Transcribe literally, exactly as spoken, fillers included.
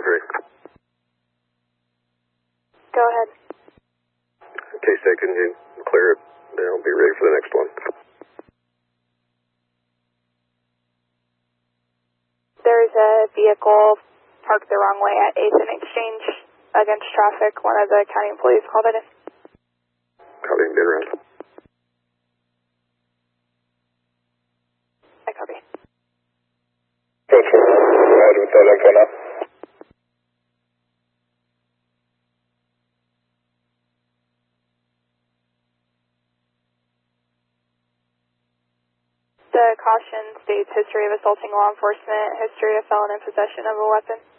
three. Go ahead. K-State, can you clear it? Then I'll be ready for the next one. There's a vehicle parked the wrong way at eighth and Exchange against traffic. One of the county employees called it in. Copy, get around. I copy. Go for it. Go ahead with that info now. The caution states history of assaulting law enforcement, history of felon in possession of a weapon.